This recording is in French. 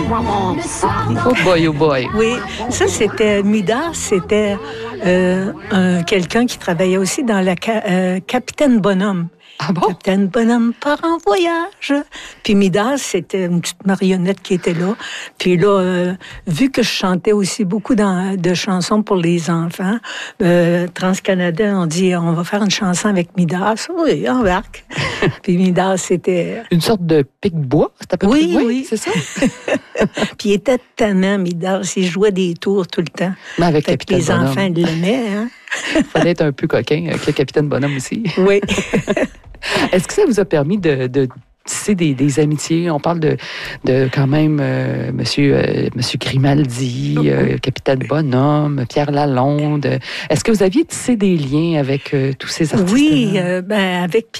Oh boy, oh boy. Oui, ça c'était Midas, c'était quelqu'un qui travaillait aussi dans la Capitaine Bonhomme. Ah bon? Capitaine Bonhomme part en voyage. Puis Midas, c'était une petite marionnette qui était là. Puis là, vu que je chantais aussi beaucoup de chansons pour les enfants, Trans-Canada, on dit, on va faire une chanson avec Midas. Oui, embarque. Puis Midas, c'était... Une sorte de pic-bois, c'est à peu près? Oui. C'est ça? Puis il était tannant, Midas. Il jouait des tours tout le temps. Mais avec fait que Capitaine les Bonhomme. enfants l'aimaient, hein? Fallait être un peu coquin avec le Capitaine Bonhomme aussi. Oui. Est-ce que ça vous a permis de tisser des amitiés? On parle de quand même Monsieur Grimaldi, Capitaine Bonhomme, Pierre Lalonde. Est-ce que vous aviez tissé des liens avec tous ces artistes-là? Oui, avec